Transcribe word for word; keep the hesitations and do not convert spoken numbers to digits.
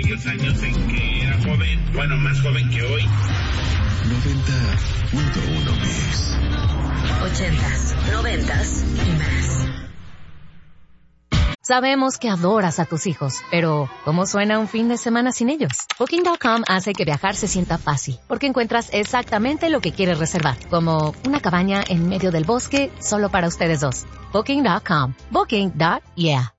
aquellos años en que era joven, bueno, más joven que hoy. noventa punto uno Mix. Ochentas, noventas y más. Sabemos que adoras a tus hijos, pero ¿cómo suena un fin de semana sin ellos? Booking punto com hace que viajar se sienta fácil, porque encuentras exactamente lo que quieres reservar, como una cabaña en medio del bosque solo para ustedes dos. Booking punto com. Booking. Yeah.